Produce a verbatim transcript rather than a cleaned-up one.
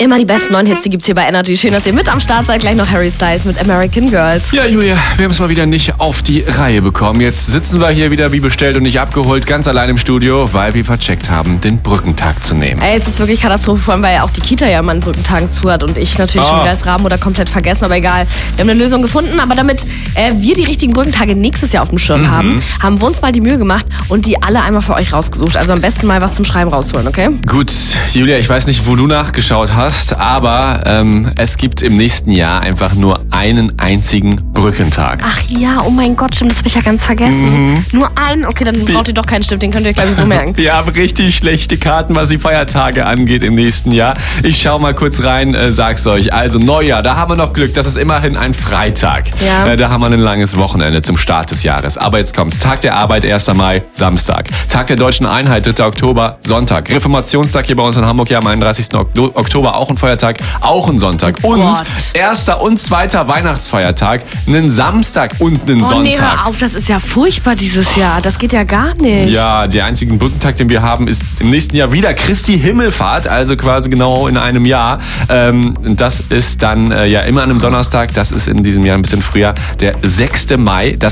Immer die besten neuen Hits, die gibt's hier bei Energy. Schön, dass ihr mit am Start seid. Gleich noch Harry Styles mit American Girls. Ja, Julia, wir haben es mal wieder nicht auf die Reihe bekommen. Jetzt sitzen wir hier wieder wie bestellt und nicht abgeholt, ganz allein im Studio, weil wir vercheckt haben, den Brückentag zu nehmen. Ey, es ist wirklich Katastrophe, vor allem, weil auch die Kita ja immer einen Brückentag zu hat und ich natürlich oh. schon wieder als Rahmen oder komplett vergessen, aber egal. Wir haben eine Lösung gefunden, aber damit äh, wir die richtigen Brückentage nächstes Jahr auf dem Schirm mhm. haben, haben wir uns mal die Mühe gemacht und die alle einmal für euch rausgesucht. Also am besten mal was zum Schreiben rausholen, okay? Gut, Julia, ich weiß nicht, wo du nachgeschaut hast, aber ähm, es gibt im nächsten Jahr einfach nur einen einzigen Brückentag. Ach ja, oh mein Gott, stimmt, das habe ich ja ganz vergessen. Mhm. Nur einen? Okay, dann braucht ihr doch keinen Stift, den könnt ihr euch, glaube ich, so merken. Wir haben richtig schlechte Karten, was die Feiertage angeht im nächsten Jahr. Ich schau mal kurz rein, äh, sag's euch. Also Neujahr, da haben wir noch Glück, das ist immerhin ein Freitag. Ja. Äh, da haben wir ein langes Wochenende zum Start des Jahres. Aber jetzt kommt's. Tag der Arbeit, erster Mai, Samstag. Tag der Deutschen Einheit, dritter Oktober, Sonntag. Reformationstag hier bei uns in Hamburg, ja am einunddreißigsten Oktober, auch ein Feiertag, auch ein Sonntag. Oh und Gott. erster und zweiter Weihnachtsfeiertag, einen Samstag und einen oh, Sonntag. Nee, hör auf, das ist ja furchtbar dieses Jahr. Das geht ja gar nicht. Ja, der einzige Brückentag, den wir haben, ist im nächsten Jahr wieder Christi Himmelfahrt, also quasi genau in einem Jahr. Ähm, das ist dann äh, ja immer an einem Donnerstag, das ist in diesem Jahr ein bisschen früher, der sechster Mai. Das